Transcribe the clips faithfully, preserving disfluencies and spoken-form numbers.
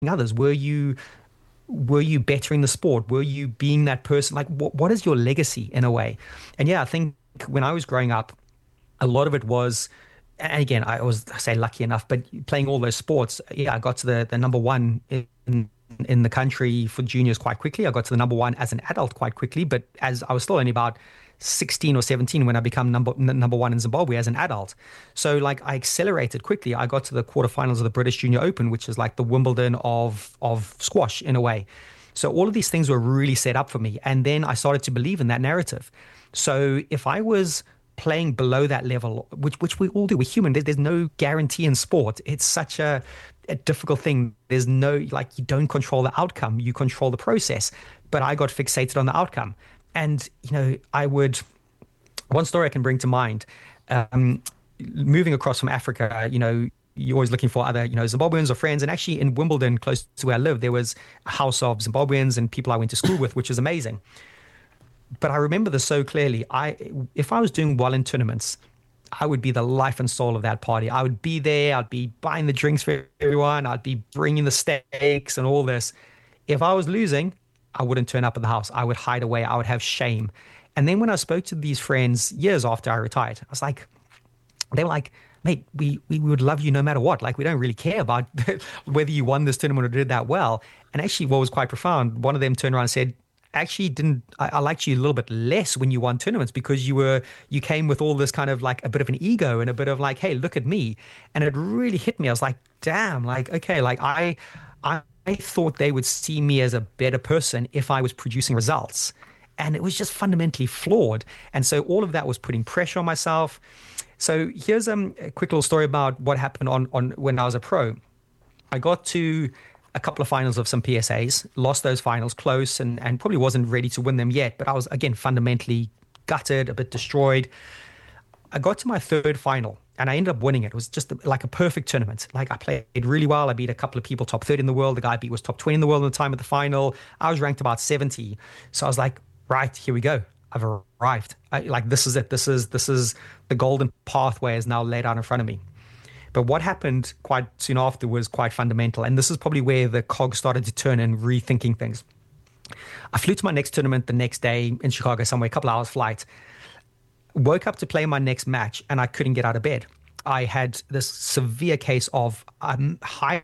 others? Were you were you bettering the sport? Were you being that person? Like, what, what is your legacy in a way? And yeah, I think when I was growing up, a lot of it was, and again, I was, I say lucky enough, but playing all those sports, yeah, I got to the, the number one in, in the country for juniors quite quickly. I got to the number one as an adult quite quickly, but as I was still only about sixteen or seventeen when I become number number one in Zimbabwe as an adult. So like I accelerated quickly. I got to the quarterfinals of the British Junior Open, which is like the Wimbledon of of squash in a way. So all of these things were really set up for me. And then I started to believe in that narrative. So if I was playing below that level, which which we all do, we're human. There's, there's no guarantee in sport. It's such a, a difficult thing. There's no, like, you don't control the outcome, you control the process. But I got fixated on the outcome. And, you know, I would, one story I can bring to mind, um, moving across from Africa, you know, you're always looking for other, you know, Zimbabweans or friends. And actually in Wimbledon, close to where I live, there was a house of Zimbabweans and people I went to school with, which was amazing. But I remember this so clearly. I, if I was doing well in tournaments, I would be the life and soul of that party. I would be there. I'd be buying the drinks for everyone. I'd be bringing the steaks and all this. If I was losing, I wouldn't turn up at the house. I would hide away. I would have shame. And then when I spoke to these friends years after I retired, I was like, they were like, mate, we, we would love you no matter what. Like, we don't really care about whether you won this tournament or did that well. And actually, what was quite profound, one of them turned around and said, actually didn't I, I liked you a little bit less when you won tournaments because you were you came with all this kind of like a bit of an ego and a bit of like, hey, look at me. And it really hit me. I was like, damn, like, okay, like I I, I thought they would see me as a better person if I was producing results. And it was just fundamentally flawed. And so all of that was putting pressure on myself. So here's um, a quick little story about what happened on on when I was a pro. I got to a couple of finals of some P S As, lost those finals close and, and probably wasn't ready to win them yet. But I was, again, fundamentally gutted, a bit destroyed. I got to my third final and I ended up winning it. It was just like a perfect tournament. Like, I played really well. I beat a couple of people top thirty in the world. The guy I beat was top twenty in the world at the time of the final. I was ranked about seventy. So I was like, right, here we go. I've arrived. I, like, this is it. This is, this is the golden pathway is now laid out in front of me. But what happened quite soon after was quite fundamental. And this is probably where the cog started to turn and rethinking things. I flew to my next tournament the next day in Chicago somewhere, a couple hours flight. Woke up to play my next match and I couldn't get out of bed. I had this severe case of um, hives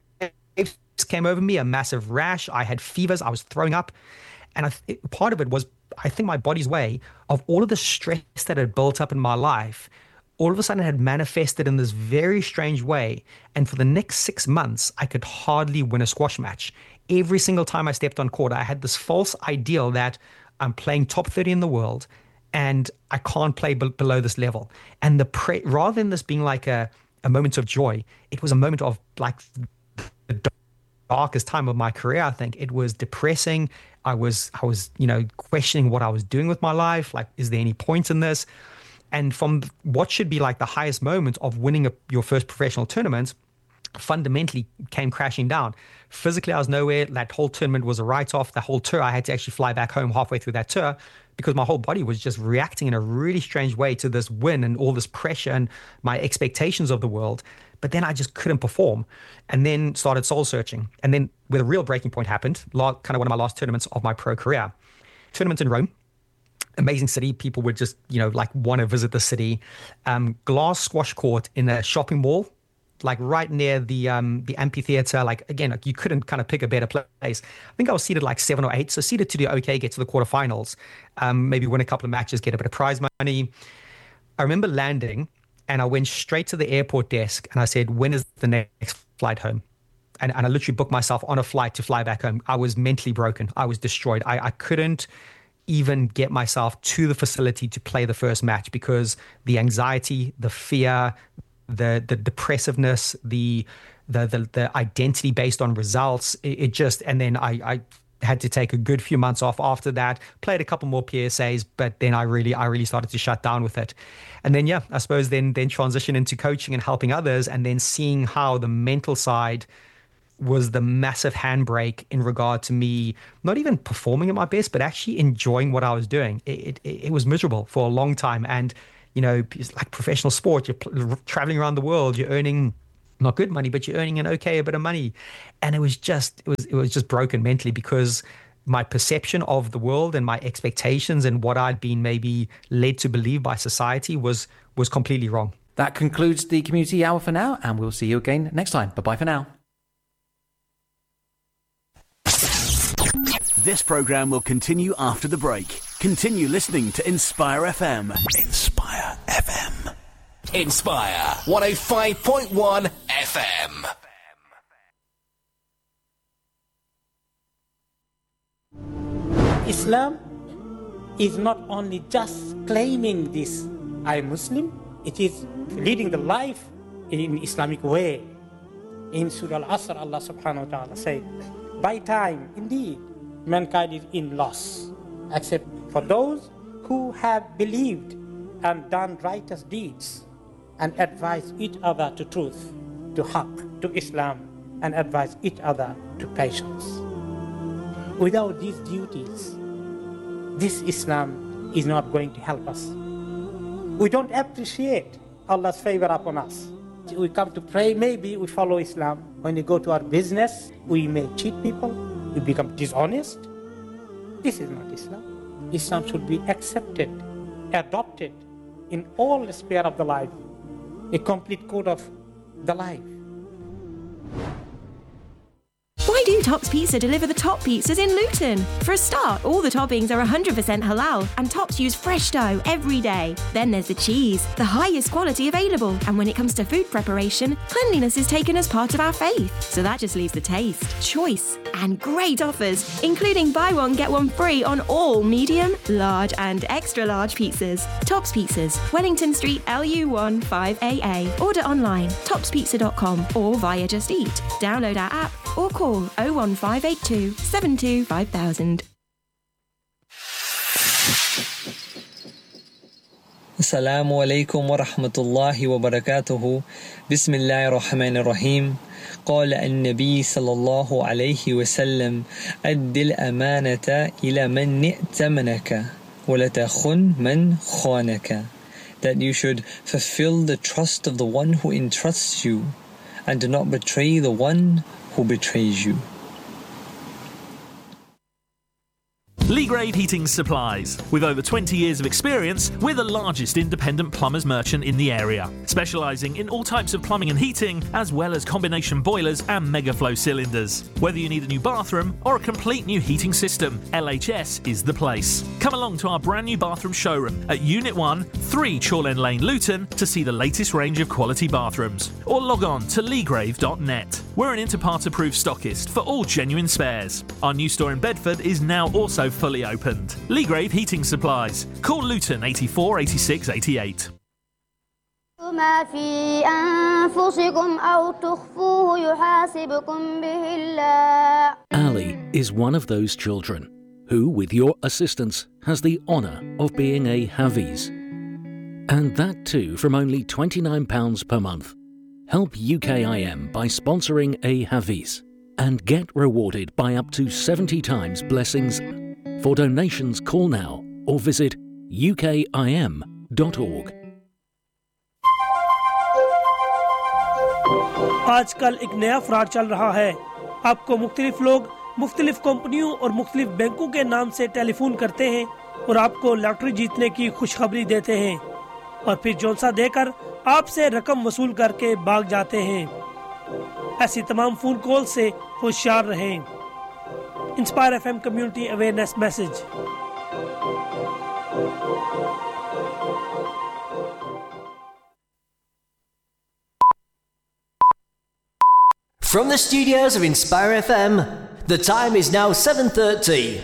came over me, a massive rash. I had fevers. I was throwing up. And I th- part of it was, I think, my body's way of all of the stress that had built up in my life all of a sudden had manifested in this very strange way. And for the next six months, I could hardly win a squash match. Every single time I stepped on court, I had this false ideal that I'm playing top thirty in the world and I can't play b- below this level. And the pre- rather than this being like a, a moment of joy, it was a moment of like the darkest time of my career. I think it was depressing. I was, I was, you know, questioning what I was doing with my life. Like, is there any point in this? And from what should be like the highest moment of winning a, your first professional tournament, fundamentally came crashing down. Physically, I was nowhere. That whole tournament was a write-off. The whole tour, I had to actually fly back home halfway through that tour because my whole body was just reacting in a really strange way to this win and all this pressure and my expectations of the world. But then I just couldn't perform and then started soul searching. And then where the real breaking point happened, kind of one of my last tournaments of my pro career, tournament in Rome. Amazing city. People would just, you know, like want to visit the city. Um, glass squash court in a shopping mall, like right near the um, the amphitheater. Like, again, like you couldn't kind of pick a better place. I think I was seated like seven or eight. So seated to do okay, get to the quarterfinals, um, maybe win a couple of matches, get a bit of prize money. I remember landing and I went straight to the airport desk and I said, when is the next flight home? And, and I literally booked myself on a flight to fly back home. I was mentally broken. I was destroyed. I, I couldn't even get myself to the facility to play the first match because the anxiety, the fear, the the depressiveness, the the the, the identity based on results, it, it just, and then I, I had to take a good few months off after that, played a couple more P S As, but then I really I really started to shut down with it. And then yeah, I suppose then then transition into coaching and helping others and then seeing how the mental side was the massive handbrake in regard to me not even performing at my best, but actually enjoying what I was doing. It, it, it was miserable for a long time. And, you know, it's like professional sport, you're pl- traveling around the world, you're earning not good money, but you're earning an okay a bit of money. And it was just, it was, it was just broken mentally because my perception of the world and my expectations and what I'd been maybe led to believe by society was, was completely wrong. That concludes the Community Hour for now, and we'll see you again next time. Bye-bye for now. This programme will continue after the break. Continue listening to Inspire F M. Inspire F M. Inspire one oh five point one F M. Islam is not only just claiming this, I am Muslim, it is leading the life in Islamic way. In Surah Al-Asr, Allah subhanahu wa ta'ala said, by time, indeed, mankind is in loss, except for those who have believed and done righteous deeds and advise each other to truth, to haqq, to Islam, and advise each other to patience. Without these duties, this Islam is not going to help us. We don't appreciate Allah's favor upon us. We come to pray, maybe we follow Islam. When we go to our business, we may cheat people, we become dishonest. This is not Islam. Islam should be accepted, adopted in all sphere of the life, a complete code of the life. Why do Tops Pizza deliver the top pizzas in Luton? For a start, all the toppings are one hundred percent halal and Tops use fresh dough every day. Then there's the cheese, the highest quality available. And when it comes to food preparation, cleanliness is taken as part of our faith. So that just leaves the taste, choice, and great offers, including buy one, get one free on all medium, large, and extra large pizzas. Tops Pizzas, Wellington Street, L U one five A A. Order online, tops pizza dot com or via Just Eat. Download our app or call oh one five eight two, seven two five thousand. Assalamu alaikum wa rahmatullahi wa barakatuhu. Bismillahir Rahmanir Rahim. قال النبي صلى الله عليه وسلم أد الأمانة إلى من ائتمنك ولا تخن من خانك. That you should fulfill the trust of the one who entrusts you and do not betray the one who betrays you. Legrave Heating Supplies. With over twenty years of experience, we're the largest independent plumbers merchant in the area, specialising in all types of plumbing and heating, as well as combination boilers and megaflow cylinders. Whether you need a new bathroom or a complete new heating system, L H S is the place. Come along to our brand new bathroom showroom at Unit one, three Chorlend Lane, Luton, to see the latest range of quality bathrooms. Or log on to legrave dot net. We're an Interpart approved stockist for all genuine spares. Our new store in Bedford is now also fully opened. Legrave Heating Supplies. Call Luton eighty-four eighty-six eighty-eight. ما في أنفسكم أو تخفوه يحاسبكم به الله. Ali is one of those children who, with your assistance, has the honour of being a Hafiz. And that too from only twenty-nine pounds per month. Help U K I M by sponsoring a Hafiz and get rewarded by up to seventy times blessings. For donations, call now or visit u k i m dot org. आजकल एक नया fraud चल रहा है। आपको मुख्तलिफ लोग मुख्तलिफ कंपनियों और मुख्तलिफ बैंकों के नाम से टेलीफोन करते हैं और आपको लॉटरी जीतने की खुशखबरी देते हैं और फिर जोनसा देकर आपसे रकम वसूल करके भाग जाते हैं। ऐसी तमाम फोन कॉल से होशियार रहें। Inspire F M Community Awareness Message. From the studios of Inspire F M, the time is now seven thirty.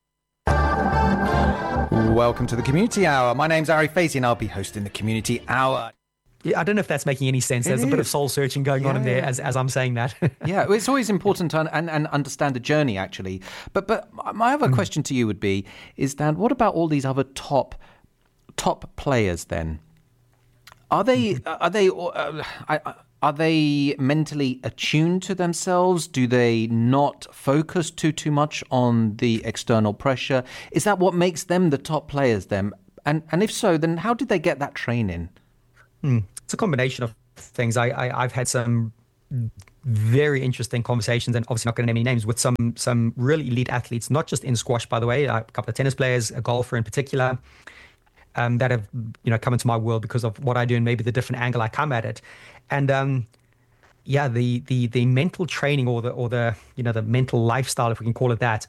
Welcome to the Community Hour. My name's Ari Fazi and I'll be hosting the Community Hour. Yeah, I don't know if that's making any sense. It There's is. a bit of soul searching going yeah, on in there yeah. as, as I'm saying that. Yeah, well, it's always important to un- and, and understand the journey, actually. But but my other mm. question to you would be, is that what about all these other top top players then? Are they mm-hmm. are they uh, are they mentally attuned to themselves? Do they not focus too too much on the external pressure? Is that what makes them the top players then? And and if so, then how did they get that training? Mm. It's a combination of things. I, I I've had some very interesting conversations, and obviously not going to name any names, with some some really elite athletes, not just in squash, by the way, a couple of tennis players, a golfer in particular, um, that have, you know, come into my world because of what I do and maybe the different angle I come at it. And um, yeah, the the the mental training or the or the you know the mental lifestyle, if we can call it that,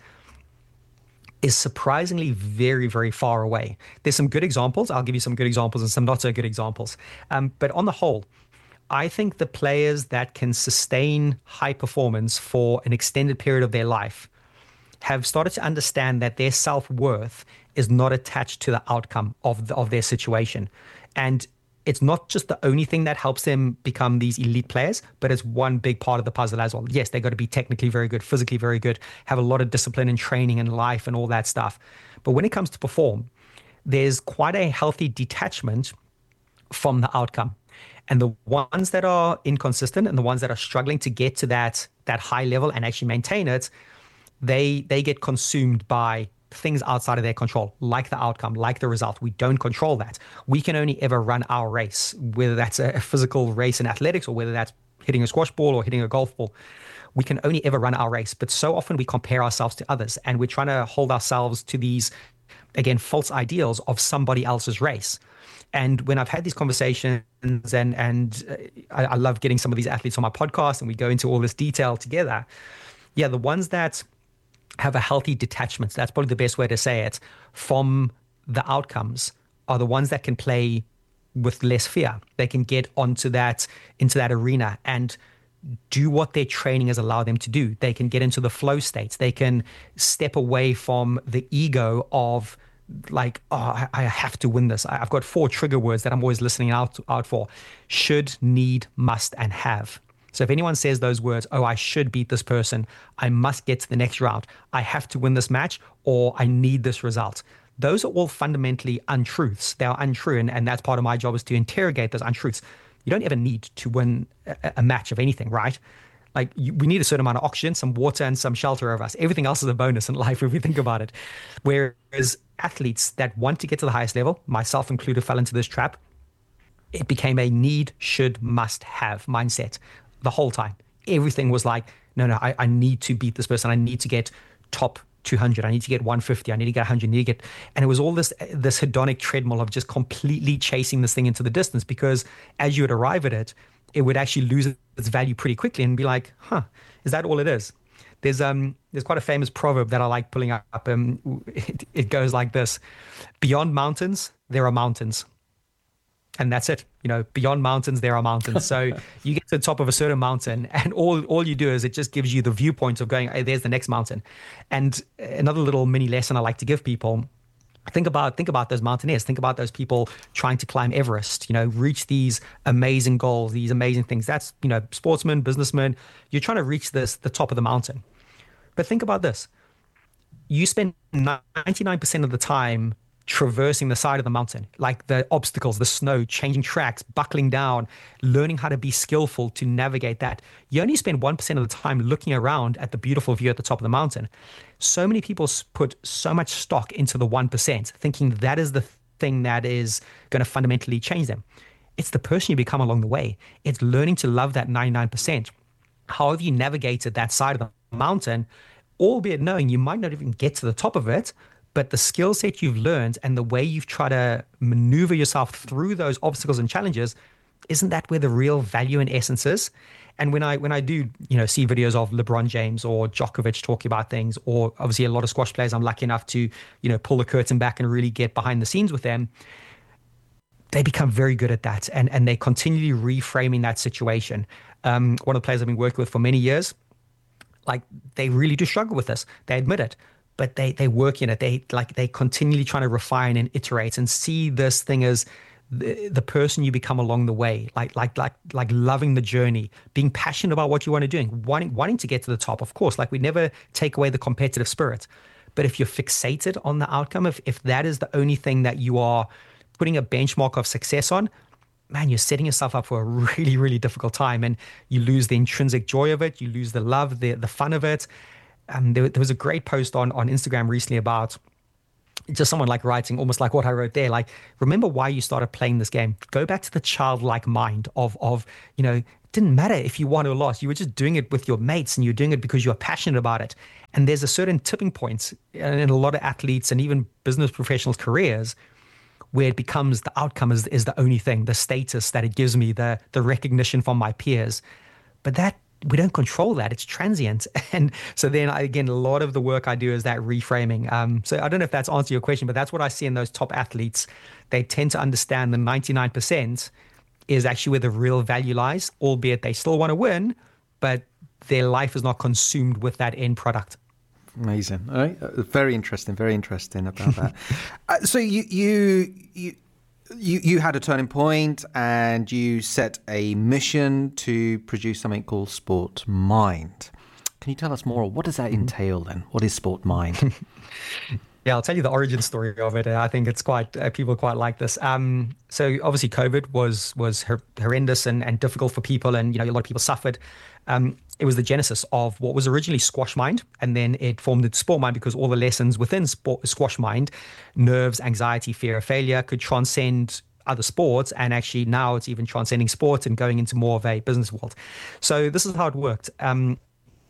is surprisingly very, very far away. There's some good examples. I'll give you some good examples and some not so good examples. Um, but on the whole, I think the players that can sustain high performance for an extended period of their life have started to understand that their self-worth is not attached to the outcome of the, of their situation. And it's not just the only thing that helps them become these elite players, but it's one big part of the puzzle as well. Yes, they've got to be technically very good, physically very good, have a lot of discipline and training and life and all that stuff. But when it comes to perform, there's quite a healthy detachment from the outcome. And the ones that are inconsistent and the ones that are struggling to get to that that high level and actually maintain it, they they get consumed by things outside of their control, like the outcome, like the result. We don't control that. We can only ever run our race, whether that's a physical race in athletics or whether that's hitting a squash ball or hitting a golf ball. We can only ever run our race. But so often we compare ourselves to others, and we're trying to hold ourselves to these, again, false ideals of somebody else's race. And when I've had these conversations, and and I, I love getting some of these athletes on my podcast, and we go into all this detail together. Yeah, the ones that have a healthy detachment, that's probably the best way to say it, from the outcomes, are the ones that can play with less fear. They can get onto that, into that arena and do what their training has allowed them to do. They can get into the flow states. They can step away from the ego of, like, oh, I have to win this. I've got four trigger words that I'm always listening out out for: should, need, must, and have. So if anyone says those words, oh, I should beat this person, I must get to the next round, I have to win this match, or I need this result, those are all fundamentally untruths. They are untrue, and, and that's part of my job, is to interrogate those untruths. You don't ever need to win a, a match of anything, right? Like, you, we need a certain amount of oxygen, some water, and some shelter over us. Everything else is a bonus in life if we think about it. Whereas athletes that want to get to the highest level, myself included, fell into this trap. It became a need, should, must, have mindset the whole time. Everything was like, no, no, I, I need to beat this person. I need to get top two hundred. I need to get one fifty. I need to get one hundred. I need to get, and it was all this this hedonic treadmill of just completely chasing this thing into the distance, because as you would arrive at it, it would actually lose its value pretty quickly and be like, huh, is that all it is? There's um there's quite a famous proverb that I like pulling up. Um, it, it goes like this: beyond mountains, there are mountains. And that's it. You know, beyond mountains, there are mountains. So you get to the top of a certain mountain, and all all you do is it just gives you the viewpoint of going, hey, there's the next mountain. And another little mini lesson I like to give people: think about think about those mountaineers. Think about those people trying to climb Everest. You know, reach these amazing goals, these amazing things. That's, you know, sportsmen, businessmen. You're trying to reach this the top of the mountain. But think about this: you spend ninety-nine percent of the time traversing the side of the mountain, like the obstacles, the snow, changing tracks, buckling down, learning how to be skillful to navigate that. You only spend one percent of the time looking around at the beautiful view at the top of the mountain. So many people put so much stock into the one percent, thinking that is the thing that is going to fundamentally change them. It's the person you become along the way. It's learning to love that ninety-nine percent. How have you navigated that side of the mountain, albeit knowing you might not even get to the top of it, but the skill set you've learned and the way you've tried to maneuver yourself through those obstacles and challenges, isn't that where the real value and essence is? And when I when I do, you know, see videos of LeBron James or Djokovic talking about things, or obviously a lot of squash players I'm lucky enough to, you know, pull the curtain back and really get behind the scenes with them, they become very good at that, and and they're continually reframing that situation. Um, one of the players I've been working with for many years, like, they really do struggle with this. They admit it. But they they work in it. They like they continually trying to refine and iterate and see this thing as the, the person you become along the way. Like like like like loving the journey, being passionate about what you want to do, wanting wanting to get to the top. Of course, like, we never take away the competitive spirit. But if you're fixated on the outcome, if if that is the only thing that you are putting a benchmark of success on, man, you're setting yourself up for a really really difficult time, and you lose the intrinsic joy of it. You lose the love, the the fun of it. Um, there, there was a great post on, on Instagram recently about just someone like writing almost like what I wrote there, like, remember why you started playing this game. Go back to the childlike mind of, of you know, it didn't matter if you won or lost. You were just doing it with your mates and you're doing it because you're passionate about it. And there's a certain tipping point in a lot of athletes and even business professionals' careers where it becomes the outcome is, is the only thing, the status that it gives me, the the recognition from my peers. But that, we don't control that. It's transient. And so then, I, again, a lot of the work I do is that reframing. Um, so I don't know if that's answered your question, but that's what I see in those top athletes. They tend to understand the ninety-nine percent is actually where the real value lies, albeit they still want to win, but their life is not consumed with that end product. Amazing. All right. Uh, very interesting. Very interesting about that. uh, so you, you, you, You you had a turning point and you set a mission to produce something called Sport Mind. Can you tell us more? What does that entail then? What is Sport Mind? Yeah, I'll tell you the origin story of it. I think it's quite, uh, people quite like this. Um, so obviously COVID was was hor- horrendous and, and difficult for people, and you know a lot of people suffered. Um, it was the genesis of what was originally Squash Mind, and then it formed into Sport Mind because all the lessons within sport, Squash Mind, nerves, anxiety, fear of failure, could transcend other sports, and actually now it's even transcending sports and going into more of a business world. So this is how it worked. Um,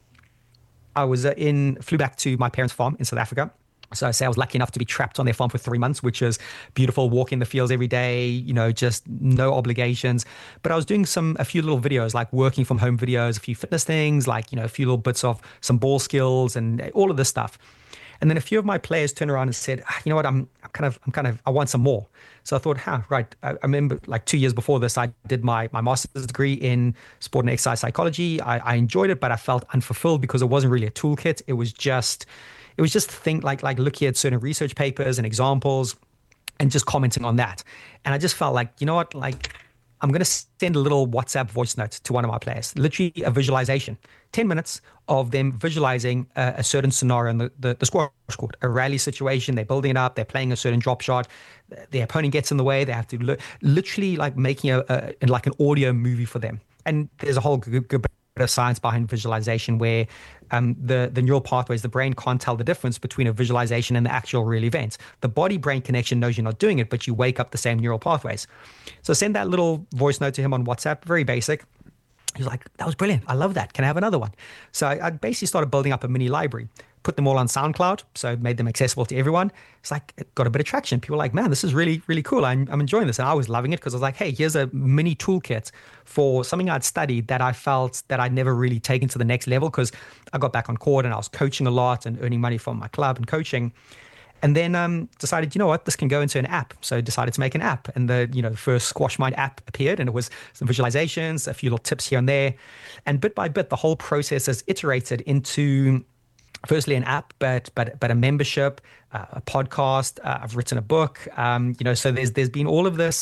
I was uh, in, flew back to my parents' farm in South Africa. So I say I was lucky enough to be trapped on their farm for three months, which is beautiful, walking the fields every day, you know, just no obligations. But I was doing some, a few little videos, like working from home videos, a few fitness things, like, you know, a few little bits of some ball skills and all of this stuff. And then a few of my players turned around and said, ah, you know what, I'm, I'm kind of, I'm kind of, I want some more. So I thought, huh, right. I, I remember like two years before this, I did my, my master's degree in sport and exercise psychology. I, I enjoyed it, but I felt unfulfilled because it wasn't really a toolkit. It was just, It was just think like like looking at certain research papers and examples and just commenting on that. And I just felt like, you know what, like I'm going to send a little WhatsApp voice note to one of my players, literally a visualization, ten minutes of them visualizing a, a certain scenario in the, the, the squash court, a rally situation. They're building it up. They're playing a certain drop shot. The opponent gets in the way. They have to li- literally like making a, a like an audio movie for them. And there's a whole good, good bit of science behind visualization where um, the, the neural pathways, the brain can't tell the difference between a visualization and the actual real event. The body-brain connection knows you're not doing it, but you wake up the same neural pathways. So send that little voice note to him on WhatsApp, very basic. He was like, that was brilliant. I love that. Can I have another one? So I, I basically started building up a mini library, put them all on SoundCloud, so made them accessible to everyone. It's like, it got a bit of traction. People were like, man, this is really, really cool. I'm, I'm enjoying this. And I was loving it because I was like, hey, here's a mini toolkit for something I'd studied that I felt that I'd never really taken to the next level because I got back on court and I was coaching a lot and earning money from my club and coaching. And then um, decided, you know what, this can go into an app. So decided to make an app. And the you know the first Squash Mind app appeared, and it was some visualizations, a few little tips here and there. And bit by bit, the whole process has iterated into, firstly, an app, but but but a membership, uh, a podcast. Uh, I've written a book. Um, you know, so there's there's been all of this.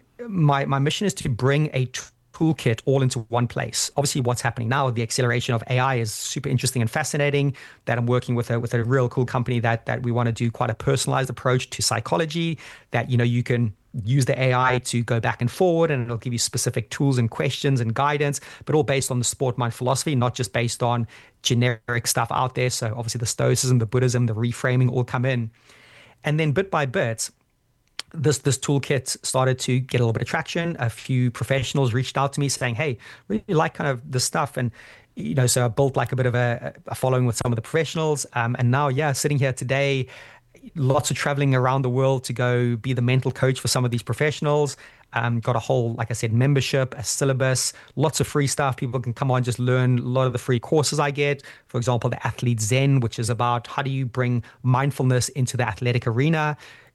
My my mission is to bring a t- toolkit all into one place. Obviously, what's happening now, the acceleration of A I is super interesting and fascinating. That I'm working with a with a real cool company that that we want to do quite a personalized approach to psychology. That you know you can use the A I to go back and forward, and it'll give you specific tools and questions and guidance, but all based on the Sport Mind philosophy, not just based on generic stuff out there. So obviously, the Stoicism, the Buddhism, the reframing all come in, and then bit by bit, this this toolkit started to get a little bit of traction. A few professionals reached out to me saying, hey, really like kind of this stuff. And, you know, so I built like a bit of a, a following with some of the professionals. Um, and now, yeah, sitting here today, lots of traveling around the world to go be the mental coach for some of these professionals. Um, got a whole, like I said, membership, a syllabus, lots of free stuff. People can come on, just learn a lot of the free courses I get. For example, the Athlete Zen, which is about how do you bring mindfulness into the athletic arena.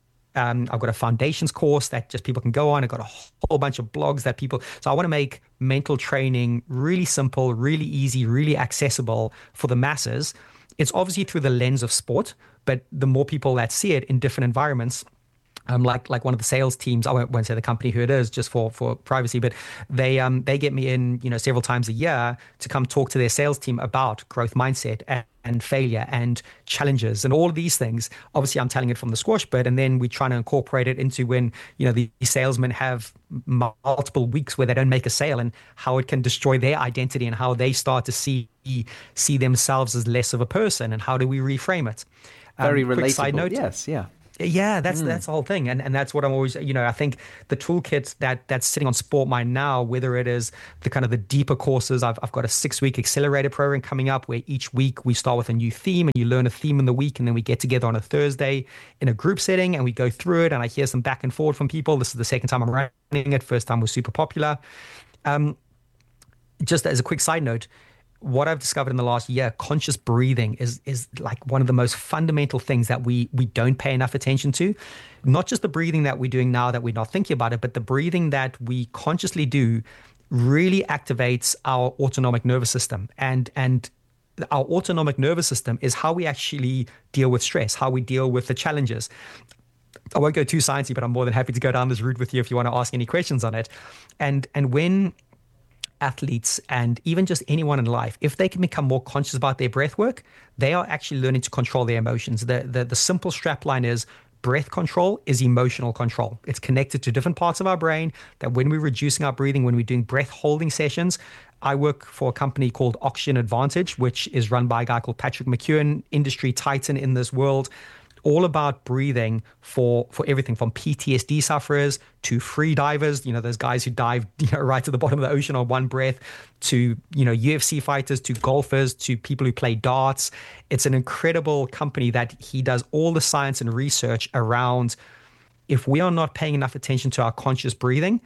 Um, I've got a foundations course that just people can go on. I've got a whole bunch of blogs that people, so I want to make mental training really simple, really easy, really accessible for the masses. It's obviously through the lens of sport, but the more people that see it in different environments, Um, like like one of the sales teams, I won't, won't say the company who it is just for, for privacy, but they um they get me in, you know, several times a year to come talk to their sales team about growth mindset and, and failure and challenges and all of these things. Obviously, I'm telling it from the squash bit, and then we're trying to incorporate it into when, you know, the, the salesmen have multiple weeks where they don't make a sale and how it can destroy their identity and how they start to see see themselves as less of a person and how do we reframe it. Very um, relatable. Quick side note. Yes, yeah. Yeah, that's Mm. that's the whole thing, and and that's what I'm always, you know, I think the toolkit that that's sitting on SportMind now, whether it is the kind of the deeper courses, I've I've got a six week accelerator program coming up where each week we start with a new theme, and you learn a theme in the week, and then we get together on a Thursday in a group setting and we go through it, and I hear some back and forward from people. This is the second time I'm running it. First time was super popular. Um, just as a quick side note, what I've discovered in the last year, conscious breathing is is like one of the most fundamental things that we we don't pay enough attention to. Not just the breathing that we're doing now that we're not thinking about it, but the breathing that we consciously do really activates our autonomic nervous system. And and our autonomic nervous system is how we actually deal with stress, how we deal with the challenges. I won't go too sciencey, but I'm more than happy to go down this route with you if you want to ask any questions on it. And and when athletes and even just anyone in life, if they can become more conscious about their breath work, they are actually learning to control their emotions. The, the, the simple strap line is breath control is emotional control. It's connected to different parts of our brain that when we're reducing our breathing, when we're doing breath holding sessions, I work for a company called Oxygen Advantage, which is run by a guy called Patrick McEwen, industry titan in this world. All about breathing for for everything from P T S D sufferers to free divers, you know, those guys who dive, you know, right to the bottom of the ocean on one breath, to, you know, U F C fighters, to golfers, to people who play darts. It's an incredible company that he does all the science and research around. If we are not paying enough attention to our conscious breathing,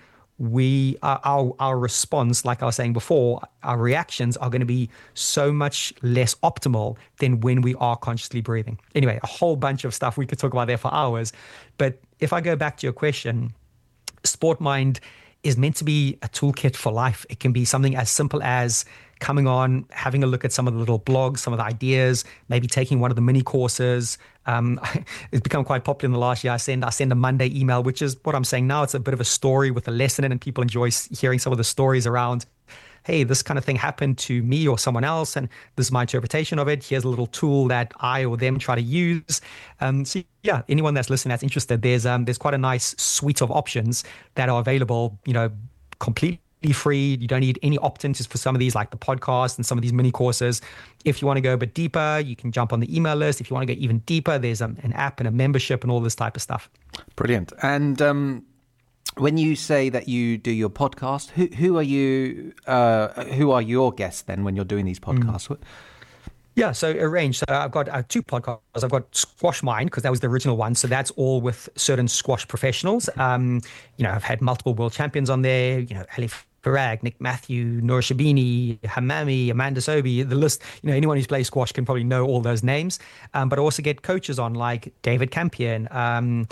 we uh, our our response, like I was saying before, our reactions are going to be so much less optimal than when we are consciously breathing. Anyway, a whole bunch of stuff we could talk about there for hours. But if I go back to your question, SportMind is meant to be a toolkit for life. It can be something as simple as coming on, having a look at some of the little blogs, some of the ideas, maybe taking one of the mini courses. Um, it's become quite popular in the last year. I send I send a Monday email, which is what I'm saying now. It's a bit of a story with a lesson in it, and people enjoy hearing some of the stories around, hey, this kind of thing happened to me or someone else, and this is my interpretation of it. Here's a little tool that I or them try to use. Um, so yeah, anyone that's listening that's interested, there's um, there's quite a nice suite of options that are available, you know, completely free. You don't need any opt-ins for some of these, like the podcast and some of these mini courses. If you want to go a bit deeper, you can jump on the email list. If you want to go even deeper, there's um, an app and a membership and all this type of stuff. Brilliant. And um, when you say that you do your podcast, who who are you? Uh, who are your guests then when you're doing these podcasts? Mm. Yeah, so arranged. So I've got uh, two podcasts. I've got Squash Mind, because that was the original one. So that's all with certain squash professionals. Um, you know, I've had multiple world champions on there. You know, Ali Farag, Nick Matthew, Noor Shabini, Hamami, Amanda Sobi, the list, you know, anyone who's played squash can probably know all those names. Um, but I also get coaches on, like David Campion. Um,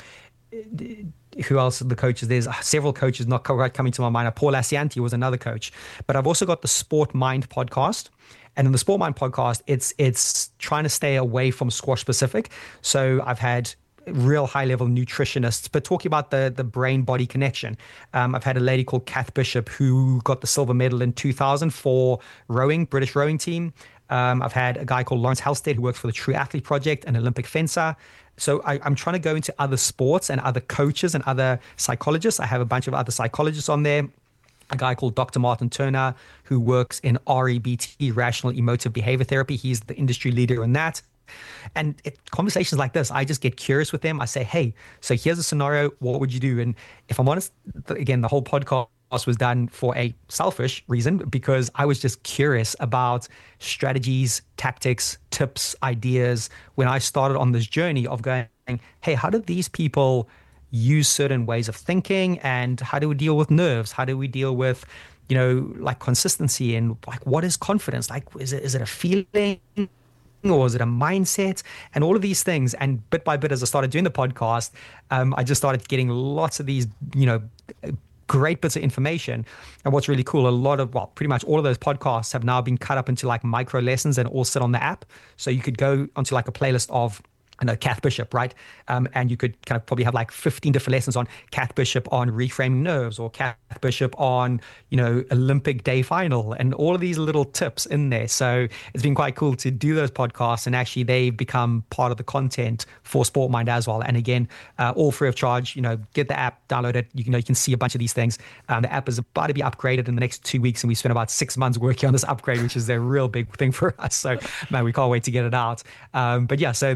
who else are the coaches? There's several coaches not quite coming to my mind. Paul Asianti was another coach. But I've also got the SportMind podcast. And in the SportMind podcast, it's it's trying to stay away from squash specific. So I've had real high level nutritionists, but talking about the the brain body connection. Um, I've had a lady called Kath Bishop who got the silver medal in two thousand for rowing, British rowing team. Um, I've had a guy called Lawrence Halstead who works for the True Athlete Project, an Olympic fencer. So I, I'm trying to go into other sports and other coaches and other psychologists. I have a bunch of other psychologists on there. A guy called Doctor Martin Turner, who works in R E B T, Rational Emotive Behavior Therapy. He's the industry leader in that. And it, conversations like this, I just get curious with them. I say, hey, so here's a scenario. What would you do? And if I'm honest, again, the whole podcast was done for a selfish reason, because I was just curious about strategies, tactics, tips, ideas when I started on this journey of going, hey, how did these people use certain ways of thinking, and how do we deal with nerves? How do we deal with, you know, like consistency, and like, what is confidence? Like, is it, is it a feeling or is it a mindset? And all of these things. And bit by bit, as I started doing the podcast, um, I just started getting lots of these, you know, great bits of information. And what's really cool, a lot of, well, pretty much all of those podcasts have now been cut up into like micro lessons and all sit on the app. So you could go onto like a playlist of, I know Kath Bishop, right? Um, and you could kind of probably have like fifteen different lessons on Kath Bishop on reframing nerves, or Kath Bishop on, you know, Olympic day final, and all of these little tips in there. So it's been quite cool to do those podcasts, and actually they've become part of the content for SportMind as well. And again, uh, all free of charge. You know, get the app, download it. You can, you know, you can see a bunch of these things. Um, the app is about to be upgraded in the next two weeks, and we spent about six months working on this upgrade, which is a real big thing for us. So man, we can't wait to get it out. Um, but yeah, so that that's and you've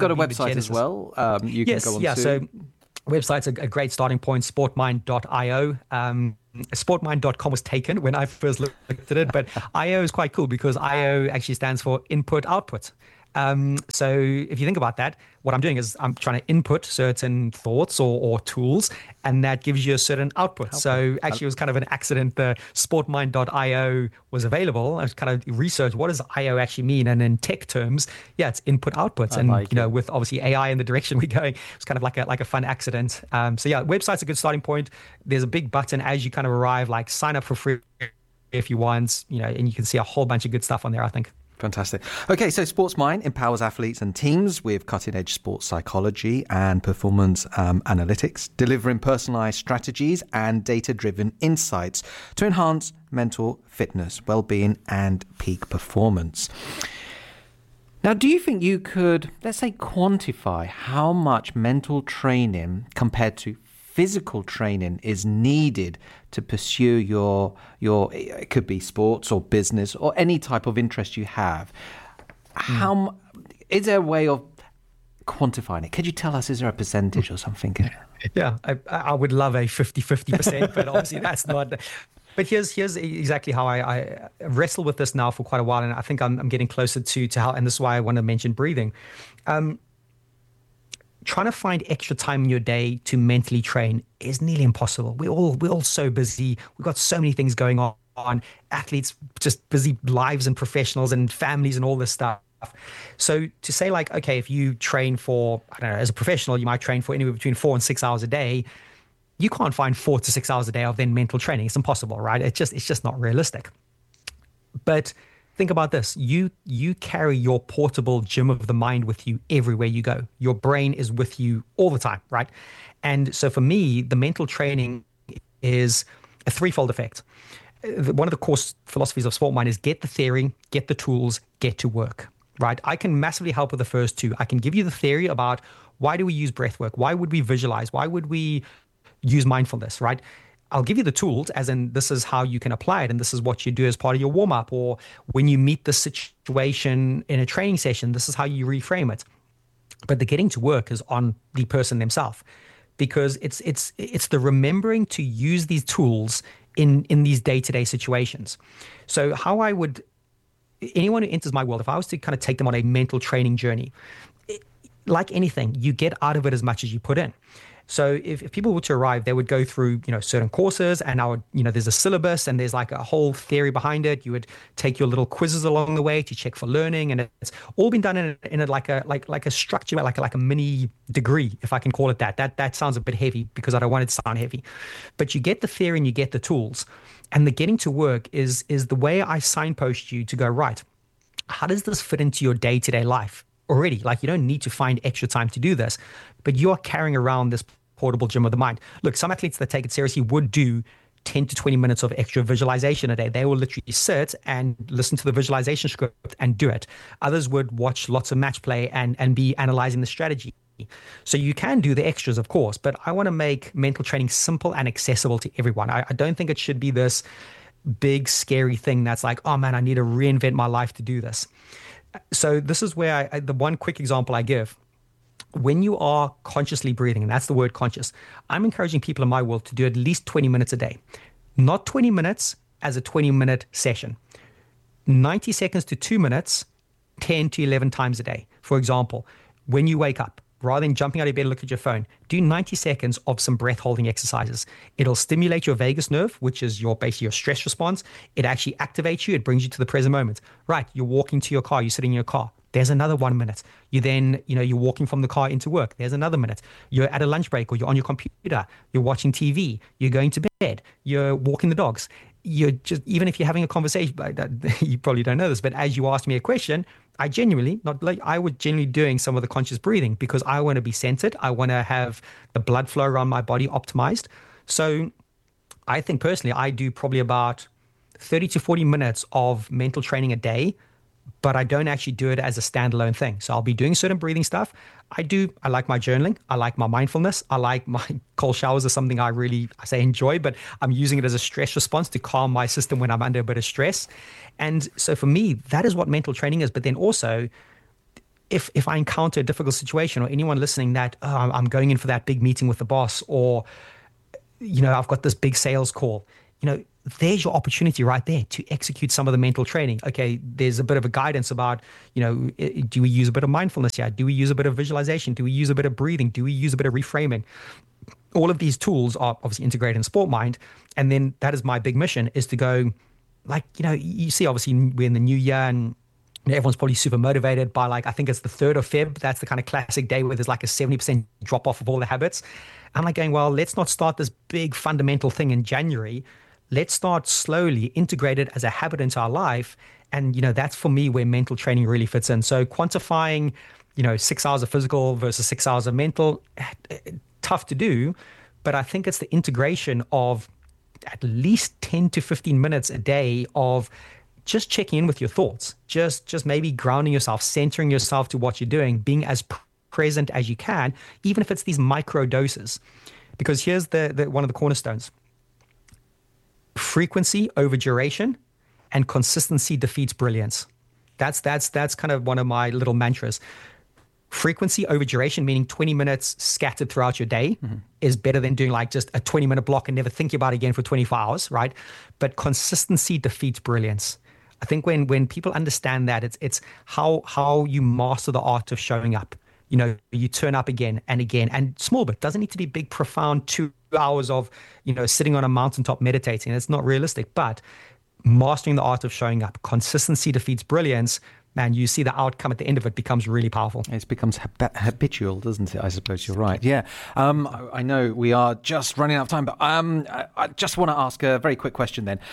got a website as well. Um, you yes, can go on yeah. to. So website's a, a great starting point, sportmind dot io. Um, sportmind dot com was taken when I first looked at it, but I O is quite cool because I O actually stands for input output. Um, so if you think about that, what I'm doing is I'm trying to input certain thoughts or, or tools, and that gives you a certain output. output. So actually it was kind of an accident. The sportmind dot io was available. I was kind of researched what does I O actually mean? And in tech terms, yeah, it's input outputs. I and like you know, it. with obviously A I in the direction we're going, it's kind of like a like a fun accident. Um, so yeah, website's a good starting point. There's a big button as you kind of arrive, like sign up for free if you want, you know, and you can see a whole bunch of good stuff on there, I think. Fantastic. Okay, so SportsMind empowers athletes and teams with cutting-edge sports psychology and performance um, analytics, delivering personalised strategies and data-driven insights to enhance mental fitness, well-being and peak performance. Now, do you think you could, let's say, quantify how much mental training compared to physical training is needed to pursue your your it could be sports or business or any type of interest you have? How mm. is there a way of quantifying it? Could you tell us, is there a percentage or something? Yeah, I, I would love a fifty-fifty percent, but obviously that's not. But here's here's exactly how I, I wrestle with this now for quite a while, and I think I'm, I'm getting closer to to how, and this is why I want to mention breathing. Um, Trying to find extra time in your day to mentally train is nearly impossible. We're all we're all so busy. We've got so many things going on. on. Athletes, just busy lives and professionals and families and all this stuff. So to say like, okay, if you train for, I don't know, as a professional, you might train for anywhere between four and six hours a day. You can't find four to six hours a day of then mental training. It's impossible, right? It's just it's just not realistic. But think about this. You you carry your portable gym of the mind with you everywhere you go. Your brain is with you all the time, right? And so for me, the mental training is a threefold effect. One of the core philosophies of SportMind is get the theory, get the tools, get to work, right? I can massively help with the first two. I can give you the theory about why do we use breath work? Why would we visualize? Why would we use mindfulness, right? I'll give you the tools, as in this is how you can apply it, and this is what you do as part of your warm-up, or when you meet the situation in a training session, this is how you reframe it. But the getting to work is on the person themselves, because it's it's it's the remembering to use these tools in in these day-to-day situations. So how I would, anyone who enters my world, if I was to kind of take them on a mental training journey, it, like anything, you get out of it as much as you put in. So if, if people were to arrive, they would go through, you know, certain courses, and I would, you know, there's a syllabus and there's like a whole theory behind it. You would take your little quizzes along the way to check for learning, and it's all been done in a, in a like a like like a structure, like a, like a mini degree, if I can call it that. That that sounds a bit heavy because I don't want it to sound heavy, but you get the theory and you get the tools, and the getting to work is is the way I signpost you to go, right, how does this fit into your day-to-day life already? Like, you don't need to find extra time to do this, but you are carrying around this portable gym of the mind. Look, some athletes that take it seriously would do ten to twenty minutes of extra visualization a day. They will literally sit and listen to the visualization script and do it. Others would watch lots of match play and, and be analyzing the strategy. So you can do the extras, of course, but I want to make mental training simple and accessible to everyone. I, I don't think it should be this big, scary thing that's like, oh man, I need to reinvent my life to do this. So this is where I, the one quick example I give. When you are consciously breathing, and that's the word conscious, I'm encouraging people in my world to do at least twenty minutes a day. Not twenty minutes as a twenty minute session. ninety seconds to two minutes, ten to eleven times a day. For example, when you wake up, rather than jumping out of bed and look at your phone, do ninety seconds of some breath holding exercises. It'll stimulate your vagus nerve, which is your basically your stress response. It actually activates you. It brings you to the present moment. Right, you're walking to your car, you're sitting in your car. There's another one minute. You then, you know, you're walking from the car into work. There's another minute. You're at a lunch break, or you're on your computer. You're watching T V. You're going to bed. You're walking the dogs. You're just, even if you're having a conversation, you probably don't know this, but as you asked me a question, I genuinely, not like I was genuinely doing some of the conscious breathing because I want to be centered. I want to have the blood flow around my body optimized. So I think personally, I do probably about thirty to forty minutes of mental training a day, but I don't actually do it as a standalone thing. So I'll be doing certain breathing stuff. I do, I like my journaling. I like my mindfulness. I like my cold showers is something I really, I say enjoy, but I'm using it as a stress response to calm my system when I'm under a bit of stress. And so for me, that is what mental training is. But then also, if if I encounter a difficult situation, or anyone listening that oh, I'm going in for that big meeting with the boss, or you know I've got this big sales call, you know there's your opportunity right there to execute some of the mental training. Okay, there's a bit of a guidance about, you know, do we use a bit of mindfulness here? Do we use a bit of visualization? Do we use a bit of breathing? Do we use a bit of reframing? All of these tools are obviously integrated in Sport Mind. And then that is my big mission, is to go, like, you know, you see obviously we're in the new year and everyone's probably super motivated by, like, I think it's the third of February. That's the kind of classic day where there's like a seventy percent drop off of all the habits. I'm like going, well, let's not start this big fundamental thing in January. Let's start slowly, integrate it as a habit into our life. And, you know, that's for me where mental training really fits in. So quantifying, you know, six hours of physical versus six hours of mental, tough to do. But I think it's the integration of at least ten to fifteen minutes a day of just checking in with your thoughts, just, just maybe grounding yourself, centering yourself to what you're doing, being as present as you can, even if it's these micro doses. Because here's the, the one of the cornerstones. Frequency over duration, and consistency defeats brilliance. That's that's that's kind of one of my little mantras. Frequency over duration, meaning twenty minutes scattered throughout your day, mm-hmm. is better than doing like just a twenty minute block and never thinking about it again for twenty-four hours, right? But consistency defeats brilliance. I think when when people understand that, it's it's how how you master the art of showing up. You know, you turn up again and again, and small bit, doesn't need to be big, profound two hours of, you know, sitting on a mountaintop meditating. It's not realistic, but mastering the art of showing up. Consistency defeats brilliance. Man, you see the outcome at the end of it becomes really powerful. It becomes hab- habitual, doesn't it? I suppose you're right. Yeah. Um, I, I know we are just running out of time, but um, I, I just want to ask a very quick question then.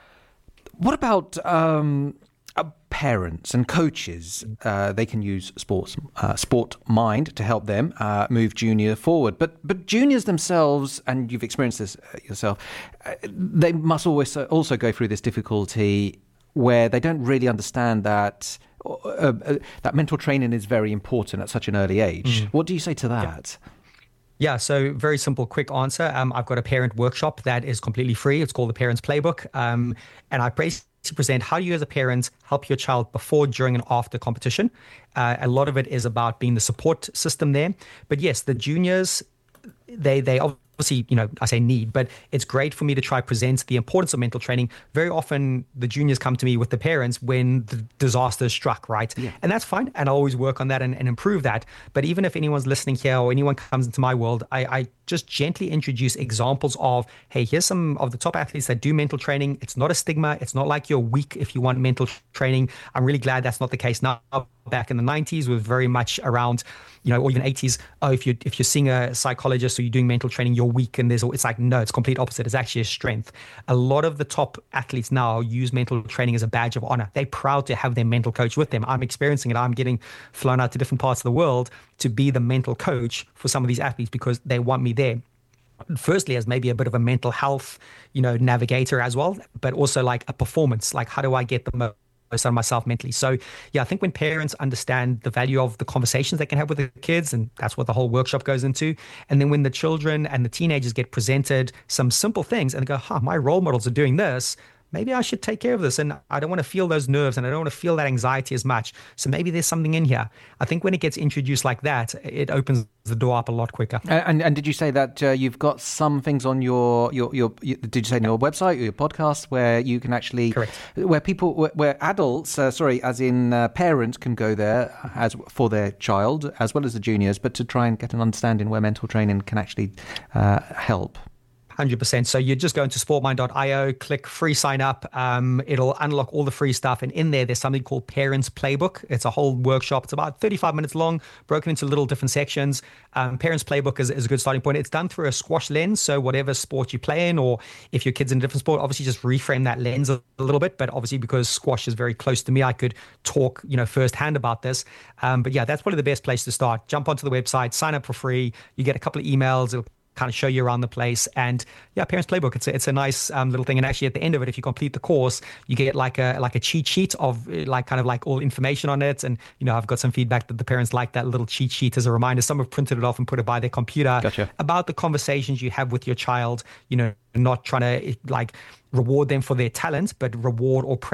What about um, uh, parents and coaches? Uh, they can use sports, uh, Sport Mind to help them uh, move junior forward. But but juniors themselves, and you've experienced this yourself, uh, they must always also go through this difficulty where they don't really understand that uh, uh, that mental training is very important at such an early age. Mm. What do you say to that? Yeah. Yeah, so very simple, quick answer. Um, I've got a parent workshop that is completely free. It's called the Parents Playbook. Um, and I basically present how you as a parent help your child before, during, and after competition. Uh, a lot of it is about being the support system there. But yes, the juniors, they they obviously, you know, I say need, but it's great for me to try present the importance of mental training. Very often the juniors come to me with the parents when the disaster struck, right? Yeah. And that's fine. And I always work on that and, and improve that. But even if anyone's listening here or anyone comes into my world, I, I just gently introduce examples of, hey, here's some of the top athletes that do mental training. It's not a stigma. It's not like you're weak if you want mental training. I'm really glad that's not the case now. Back in the nineties was very much around, you know, or even eighties. Oh, if you if you're seeing a psychologist or you're doing mental training, you're weak. And there's it's like, no, it's complete opposite. It's actually a strength. A lot of the top athletes now use mental training as a badge of honor. They're proud to have their mental coach with them. I'm experiencing it. I'm getting flown out to different parts of the world to be the mental coach for some of these athletes because they want me there. Firstly, as maybe a bit of a mental health, you know, navigator as well, but also like a performance. Like, how do I get the most out of myself mentally? So yeah, I think when parents understand the value of the conversations they can have with the kids, and that's what the whole workshop goes into, and then when the children and the teenagers get presented some simple things and they go, huh, my role models are doing this, maybe I should take care of this, and I don't want to feel those nerves and I don't want to feel that anxiety as much. So maybe there's something in here. I think when it gets introduced like that, it opens the door up a lot quicker. And and, and did you say that uh, you've got some things on your, your, your, your did you say on your website or your podcast where you can actually, correct, where people, where, where adults, uh, sorry, as in uh, parents can go there as for their child as well as the juniors, but to try and get an understanding where mental training can actually uh, help? one hundred percent. So you just go into sportmind dot io, click free sign up. Um, it'll unlock all the free stuff. And in there, there's something called Parents Playbook. It's a whole workshop. It's about thirty-five minutes long, broken into little different sections. Um, Parents Playbook is, is a good starting point. It's done through a squash lens. So whatever sport you play in, or if your kid's in a different sport, obviously just reframe that lens a, a little bit. But obviously because squash is very close to me, I could talk, you know, firsthand about this. Um, but yeah, that's probably the best place to start. Jump onto the website, sign up for free. You get a couple of emails. It'll kind of show you around the place. And yeah, Parents Playbook, it's a, it's a nice um, little thing. And actually at the end of it, if you complete the course, you get like a like a cheat sheet of like kind of like all information on it. And, you know, I've got some feedback that the parents like that little cheat sheet as a reminder. Some have printed it off and put it by their computer. Gotcha. About the conversations you have with your child, you know, not trying to like reward them for their talent, but reward or praise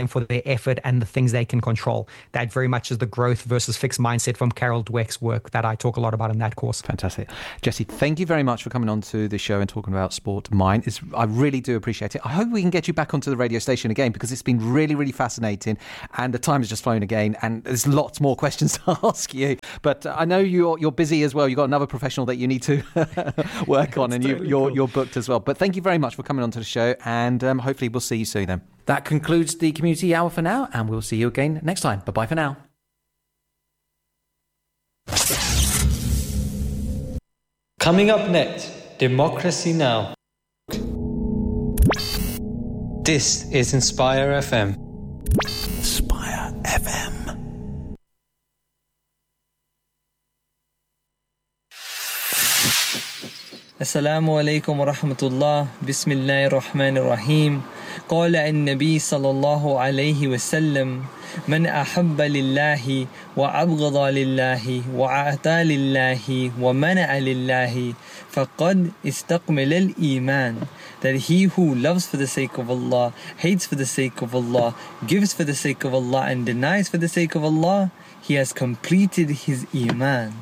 for their effort and the things they can control. That very much is the growth versus fixed mindset from Carol Dweck's work that I talk a lot about in that course. Fantastic. Jesse, thank you very much for coming on to the show and talking about Sport Mind. It's, I really do appreciate it. I hope we can get you back onto the radio station again, because it's been really, really fascinating, and the time has just flown again, and there's lots more questions to ask you. But I know you're you're busy as well. You've got another professional that you need to work on, and totally you, you're, cool. you're booked as well. But thank you very much for coming on to the show, and um, hopefully we'll see you soon then. That concludes the Community Hour for now, and we'll see you again next time. Bye-bye for now. Coming up next, Democracy Now! This is Inspire F M. Inspire F M. Assalamu alaikum wa rahmatullah. Bismillahir Rahmanir Rahim. قال النبي صلى الله عليه وسلم من أحب لله وأبغض لله وأعطى لله ومنع لله فقد استكمل الإيمان. That he who loves for the sake of Allah, hates for the sake of Allah, gives for the sake of Allah, and denies for the sake of Allah, he has completed his Iman.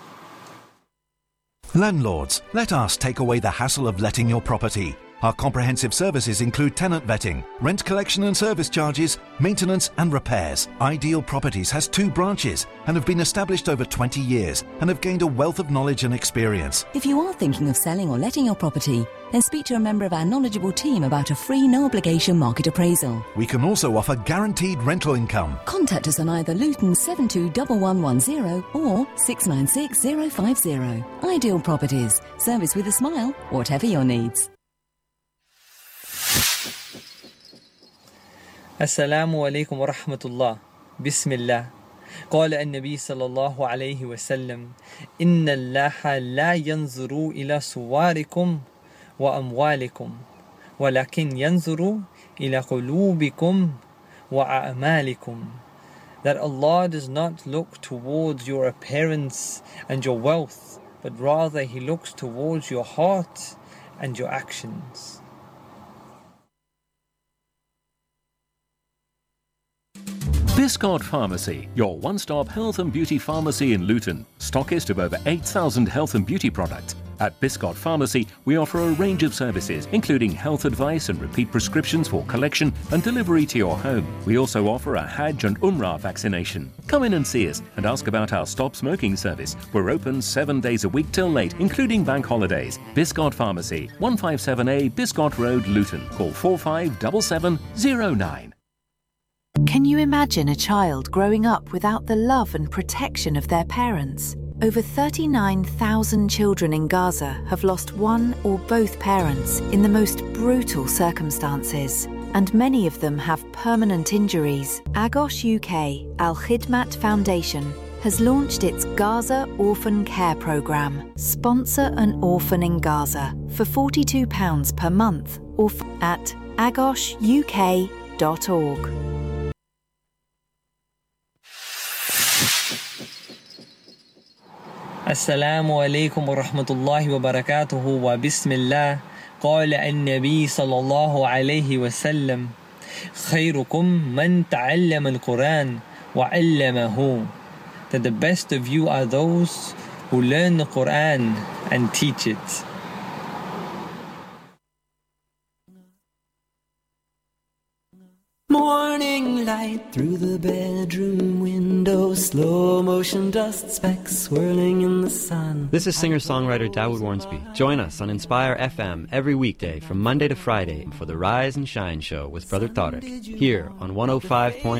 Landlords, let us take away the hassle of letting your property. Our comprehensive services include tenant vetting, rent collection and service charges, maintenance and repairs. Ideal Properties has two branches and have been established over twenty years and have gained a wealth of knowledge and experience. If you are thinking of selling or letting your property, then speak to a member of our knowledgeable team about a free no-obligation market appraisal. We can also offer guaranteed rental income. Contact us on either Luton seven two one one one zero or six nine six zero five zero. Ideal Properties. Service with a smile, whatever your needs. السلام عليكم ورحمة الله. بسم الله. قال النبي صلى الله عليه وسلم إن الله لا ينظر إلى صوركم وأموالكم ولكن ينظر إلى قلوبكم وأعمالكم. That Allah does not look towards your appearance and your wealth, but rather He looks towards your heart and your actions. Biscard Pharmacy, your one-stop health and beauty pharmacy in Luton, stockist of over eight thousand health and beauty products. At Biscard Pharmacy, we offer a range of services, including health advice and repeat prescriptions for collection and delivery to your home. We also offer a Hajj and Umrah vaccination. Come in and see us and ask about our Stop Smoking service. We're open seven days a week till late, including bank holidays. Biscard Pharmacy, one fifty-seven A Biscard Road, Luton. Call four five seven seven zero nine. Can you imagine a child growing up without the love and protection of their parents? Over thirty-nine thousand children in Gaza have lost one or both parents in the most brutal circumstances, and many of them have permanent injuries. Agos U K Al Khidmat Foundation has launched its Gaza Orphan Care Programme. Sponsor an orphan in Gaza for forty-two pounds per month or f- at agos u k dot org. السلام عليكم ورحمة الله وبركاته وبسم الله. قال النبي صلى الله عليه وسلم خيركم من تعلم القرآن وعلمه. That the best of you are those who learn the Quran and teach it. Morning light through the bedroom window, slow motion dust specks swirling in the sun. This is singer-songwriter Dawood Warnsby. Join us on Inspire F M every weekday from Monday to Friday for the Rise and Shine Show with Brother Tariq, here on one oh five point one.